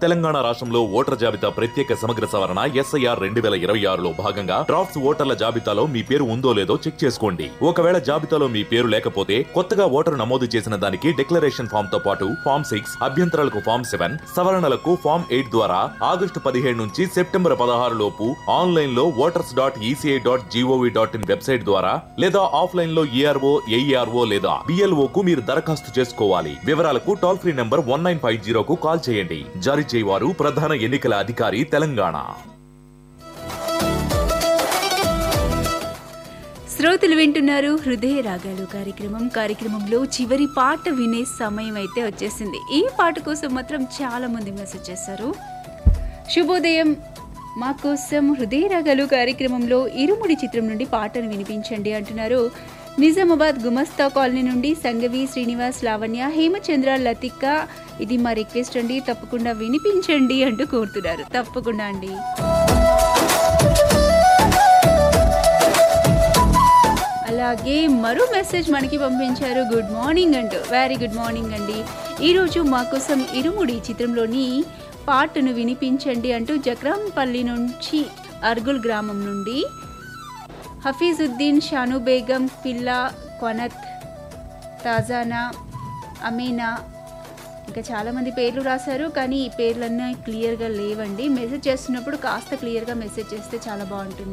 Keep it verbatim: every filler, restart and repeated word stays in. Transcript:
తెలంగాణ రాష్ట్రంలో ఓటర్ జాబితా ప్రత్యేక సమగ్ర సవరణ ఎస్ఐఆర్ రెండు వేల ఇరవై ఆరులో భాగంగా డ్రాఫ్ట్స్ ఓటర్ల జాబితాలో మీ పేరు ఉందో లేదో చెక్ చేసుకోండి. ఒకవేళ జాబితాలో మీ పేరు లేకపోతే కొత్తగా ఓటరు నమోదు చేసిన దానికి డిక్లరేషన్ ఫామ్ తో పాటు ఫామ్ సిక్స్ అభ్యంతరాలకు ఫామ్ సెవెన్ సవరణలకు ఫామ్ ఎయిట్ ద్వారా ఆగస్టు పదిహేడు నుంచి సెప్టెంబర్ పదహారు లోపు ఆన్లైన్ లో voters dot ECI dot GOV dot in website ద్వారా లేదా ఆఫ్లైన్ లో ఈఆర్ఓ ఏఈఆర్ఓ లేదా బిఎల్ఓ కు మీరు దరఖాస్తు చేసుకోవాలి. వివరాలకు toll free number one nine five జీరోకు call చేయండి. జారీ చేయవారు ప్రధాన ఎన్నికల అధికారి తెలంగాణ. శ్రోతలు వింటున్నారు హృదయ రాగాలు కార్యక్రమం. కార్యక్రమంలో చివరి పాట వినే సమయం అయితే వచ్చేసింది. ఈ పాట కోసం మాత్రం చాలా మంది మెసేజ్ చేశారు. శుభోదయం, మా కోసం హృదయ రాగాలు కార్యక్రమంలో ఇరుముడి చిత్రం నుండి పాటను వినిపించండి అంటున్నారు. నిజామాబాద్ గుమస్తా కాలనీ నుండి సంగవి, శ్రీనివాస్, లావణ్య, హేమచంద్ర, లతిక. ఇది మా రిక్వెస్ట్ అండి, తప్పకుండా వినిపించండి అంటూ కోరుతున్నారు. తప్పకుండా అండి. అలాగే మరో మెసేజ్ మనకి పంపించారు. గుడ్ మార్నింగ్ అంటూ. వెరీ గుడ్ మార్నింగ్ అండి. ఈరోజు మా కోసం ఇరుముడి చిత్రంలోని పాటను వినిపించండి అంటూ జక్రాంపల్లి నుంచి అర్గుల్ గ్రామం నుండి హఫీజుద్దీన్, షాను బేగం, పిల్లా, కొనత్, తాజానా, అమీనా, ఇంకా చాలామంది పేర్లు రాశారు. కానీ ఈ పేర్లన్నీ క్లియర్గా లేవండి. మెసేజ్ చేస్తున్నప్పుడు కాస్త క్లియర్గా మెసేజ్ చేస్తే చాలా బాగుంటుంది.